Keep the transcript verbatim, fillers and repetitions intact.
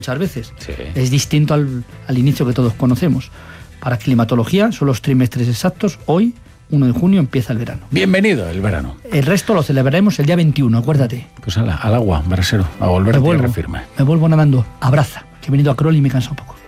muchas veces. Sí. Es distinto al, al inicio que todos conocemos. Para climatología son los trimestres exactos. Hoy, uno de junio, empieza el verano. Bienvenido el verano. El resto lo celebraremos el día veintiuno, acuérdate. Pues ala, al agua, brasero, a volver a tierra firme. Me vuelvo nadando. Abraza, que he venido a crawl y me cansa un poco.